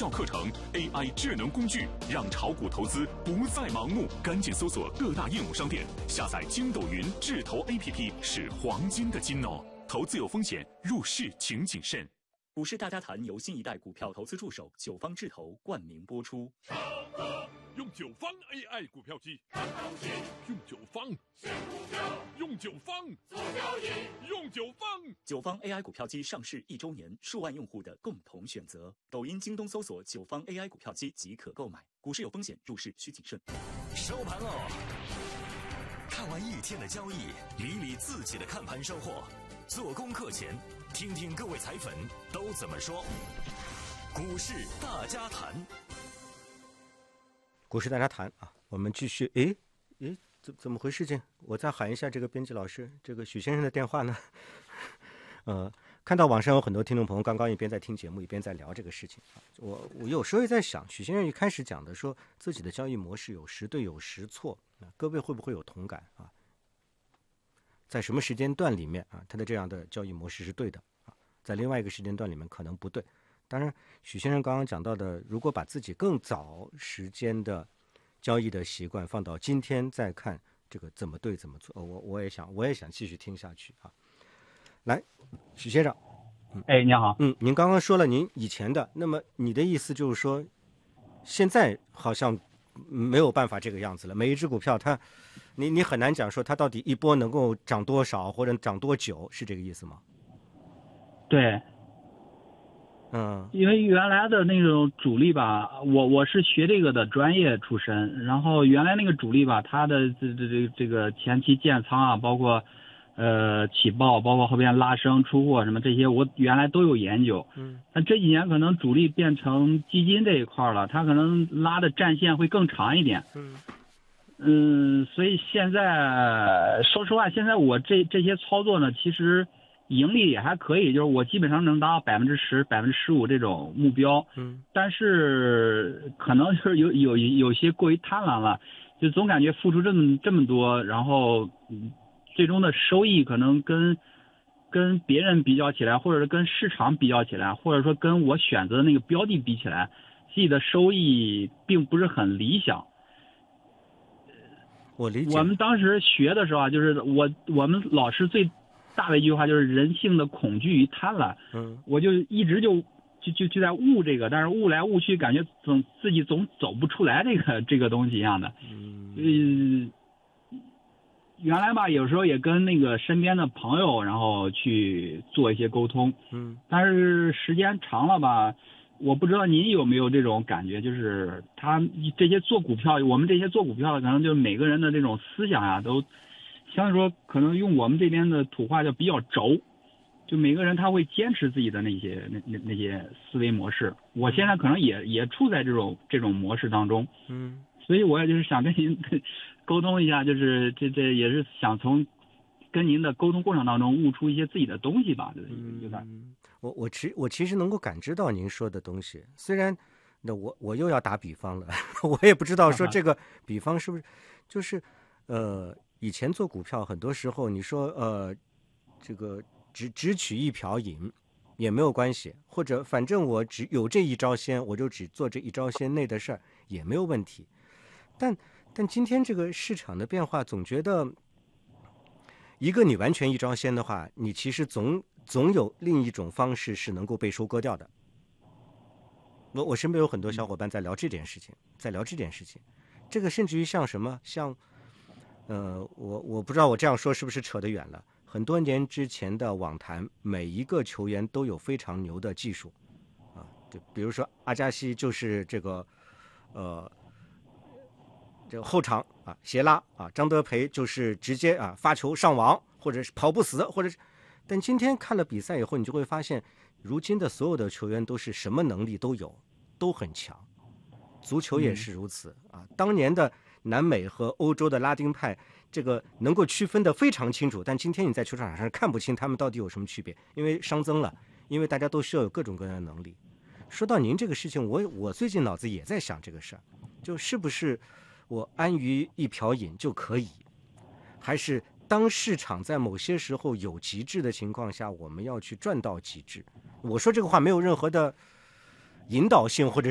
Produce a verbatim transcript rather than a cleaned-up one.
效课程、A I 智能工具，让炒股投资不再盲目。赶紧搜索各大应用商店，下载筋斗云智投 A P P， 是黄金的金哦。投资有风险，入市请谨慎。 股市大家谈由新一代股票投资助手九方智投冠名播出。 用九方 A I 股票机，用九方选股票，用九方做交易，用九方。 九方 A I 股票机上市一周年，数万用户的共同选择。抖音、京东搜索九方 A I 股票机即可购买。股市有风险，入市需谨慎。 收盘喽！看完一天的交易，理理自己的看盘收获。做功课前，听听各位彩粉都怎么说。股市大家谈。 股市大家谈啊，我们继续。诶诶，怎怎么回事情？我再喊一下这个编辑老师，这个许先生的电话呢？呃，看到网上有很多听众朋友刚刚一边在听节目，一边在聊这个事情啊。我我有时候也在想，许先生一开始讲的说自己的交易模式有时对有时错，啊，各位会不会有同感啊？在什么时间段里面啊，他的这样的交易模式是对的啊，在另外一个时间段里面可能不对。当然，许先生刚刚讲到的，如果把自己更早时间的交易的习惯放到今天再看，这个怎么对怎么做，我我也想我也想继续听下去啊。来，许先生， 嗯、哎，你好， 嗯，您刚刚说了您以前的，那么你的意思就是说，现在好像没有办法这个样子了，每一只股票它，你你很难讲说它到底一波能够涨多少或者涨多久，是这个意思吗？ 对。 嗯， 因为原来的那种主力吧，我我是学这个的专业出身，然后原来那个主力吧，他的这这这这个前期建仓啊，包括呃起爆，包括后边拉升出货什么这些，我原来都有研究。嗯，但这几年可能主力变成基金这一块了，他可能拉的战线会更长一点。嗯。嗯，所以现在说实话，现在我这这些操作呢，其实盈利也还可以，就是我基本上能达到百分之十、百分之十五这种目标。嗯，但是可能就是有有有些过于贪婪了，就总感觉付出这么这么多，然后最终的收益可能跟跟别人比较起来，或者是跟市场比较起来，或者说跟我选择的那个标的比起来，自己的收益并不是很理想。 我理解。 我们当时学的时候啊，就是我我们老师最大的一句话就是人性的恐惧与贪婪。嗯，我就一直就就就就在悟这个，但是悟来悟去，感觉总自己总走不出来这个这个东西一样的。嗯，呃，原来吧，有时候也跟那个身边的朋友，然后去做一些沟通。嗯，但是时间长了吧。我不知道您有没有这种感觉，就是他这些做股票，我们这些做股票的，可能就每个人的这种思想呀、啊，都相对说可能用我们这边的土话叫比较轴，就每个人他会坚持自己的那些那那那些思维模式。我现在可能也也处在这种这种模式当中，嗯，所以我也就是想跟您沟通一下，就是这这也是想从跟您的沟通过程当中悟出一些自己的东西吧，有点。 嗯我我其我其实能够感知到您说的东西，虽然那我我又要打比方了，我也不知道说这个比方是不是就是呃以前做股票很多时候你说呃这个只只取一瓢饮也没有关系，或者反正我只有这一招鲜，我就只做这一招鲜内的事儿也没有问题。但但今天这个市场的变化，总觉得一个你完全一招鲜的话，你其实总总有另一种方式是能够被收割掉的。我我身边有很多小伙伴在聊这件事情，在聊这件事情，这个甚至于像什么，像，呃，我我不知道我这样说是不是扯得远了。很多年之前的网坛，每一个球员都有非常牛的技术，啊，就比如说阿加西就是这个，呃，这个后场啊斜拉啊，张德培就是直接啊发球上网，或者是跑不死，或者是。但今天看了比赛以后，你就会发现，如今的所有的球员都是什么能力都有，都很强。足球也是如此、嗯、啊。当年的南美和欧洲的拉丁派，这个能够区分得非常清楚，但今天你在球场上看不清他们到底有什么区别，因为熵增了，因为大家都需要有各种各样的能力。说到您这个事情，我我最近脑子也在想这个事儿，就是不是我安于一瓢饮就可以，还是当市场在某些时候有极致的情况下，我们要去赚到极致。我说这个话没有任何的引导性或者